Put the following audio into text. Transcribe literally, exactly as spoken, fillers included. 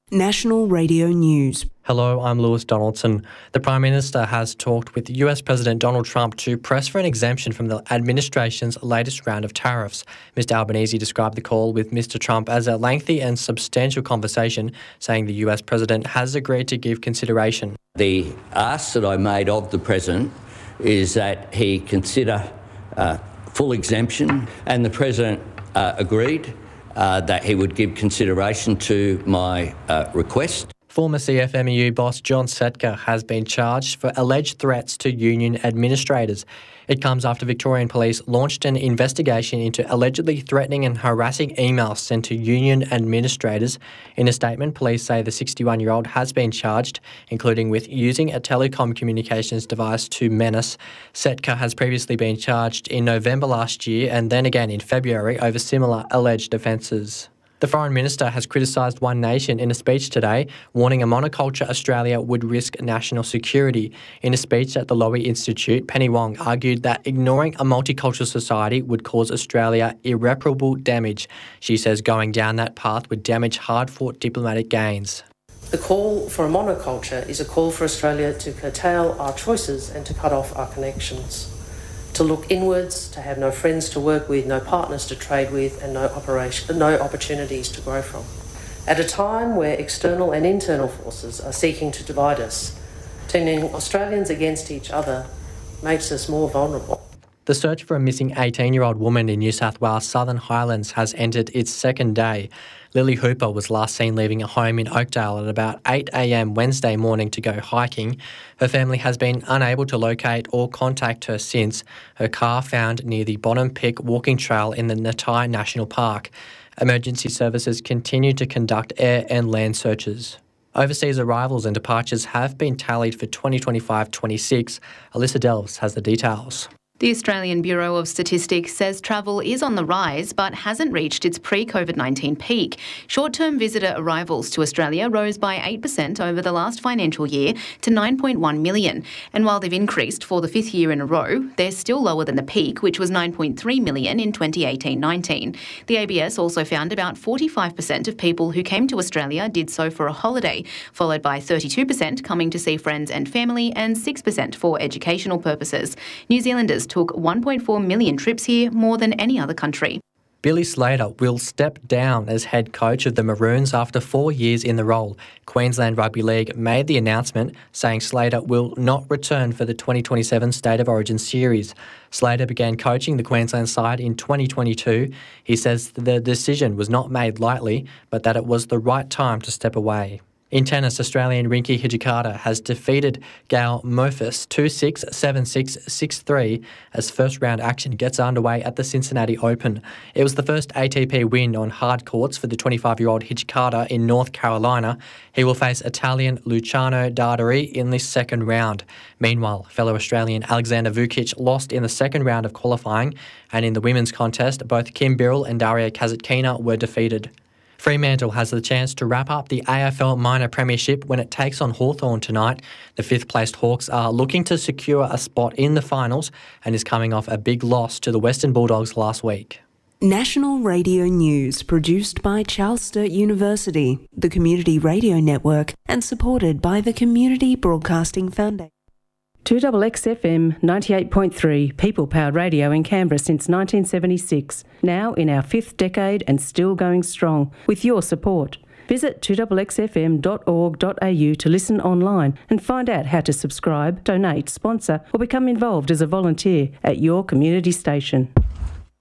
National Radio News. Hello, I'm Lewis Donaldson. The Prime Minister has talked with U S President Donald Trump to press for an exemption from the administration's latest round of tariffs. Mister Albanese described the call with Mister Trump as a lengthy and substantial conversation, saying the U S President has agreed to give consideration. The ask that I made of the President is that he consider uh, full exemption, and the President uh, agreed uh, that he would give consideration to my uh, request. Former C F M E U boss John Setka has been charged for alleged threats to union administrators. It comes after Victorian Police launched an investigation into allegedly threatening and harassing emails sent to union administrators. In a statement, police say the sixty-one-year-old has been charged, including with using a telecom communications device to menace. Setka has previously been charged in November last year and then again in February over similar alleged offences. The Foreign Minister has criticised One Nation in a speech today, warning a monoculture Australia would risk national security. In a speech at the Lowy Institute, Penny Wong argued that ignoring a multicultural society would cause Australia irreparable damage. She says going down that path would damage hard-fought diplomatic gains. The call for a monoculture is a call for Australia to curtail our choices and to cut off our connections. To look inwards, to have no friends to work with, no partners to trade with, and no operation, no opportunities to grow from. At a time where external and internal forces are seeking to divide us, turning Australians against each other makes us more vulnerable. The search for a missing eighteen-year-old woman in New South Wales Southern Highlands has entered its second day. Lily Hooper was last seen leaving a home in Oakdale at about eight a.m. Wednesday morning to go hiking. Her family has been unable to locate or contact her since. Her car found near the Bottom Peak walking trail in the Natai National Park. Emergency services continue to conduct air and land searches. Overseas arrivals and departures have been tallied for twenty twenty-five twenty-six. Alyssa Delves has the details. The Australian Bureau of Statistics says travel is on the rise but hasn't reached its pre-COVID nineteen peak. Short-term visitor arrivals to Australia rose by eight percent over the last financial year to nine point one million. And while they've increased for the fifth year in a row, they're still lower than the peak, which was nine point three million in twenty eighteen nineteen. The A B S also found about forty-five percent of people who came to Australia did so for a holiday, followed by thirty-two percent coming to see friends and family and six percent for educational purposes. New Zealanders took one point four million trips here, more than any other country. Billy Slater will step down as head coach of the Maroons after four years in the role. Queensland Rugby League made the announcement, saying Slater will not return for the twenty twenty-seven State of Origin series. Slater began coaching the Queensland side in twenty twenty-two. He says the decision was not made lightly, but that it was the right time to step away. In tennis, Australian Rinky Hijikata has defeated Gail Monfils two six, seven six, six three as first-round action gets underway at the Cincinnati Open. It was the first A T P win on hard courts for the twenty-five-year-old Hijikata in North Carolina. He will face Italian Luciano Darderi in the second round. Meanwhile, fellow Australian Alexander Vukic lost in the second round of qualifying, and in the women's contest, both Kim Birrell and Daria Kasatkina were defeated. Fremantle has the chance to wrap up the A F L Minor Premiership when it takes on Hawthorn tonight. The fifth-placed Hawks are looking to secure a spot in the finals and is coming off a big loss to the Western Bulldogs last week. National Radio News, produced by Charles Sturt University, the Community Radio Network, and supported by the Community Broadcasting Foundation. two X X F M ninety-eight point three, people-powered radio in Canberra since nineteen seventy-six. Now in our fifth decade and still going strong, with your support. Visit two X X F M dot org dot a u to listen online and find out how to subscribe, donate, sponsor or become involved as a volunteer at your community station.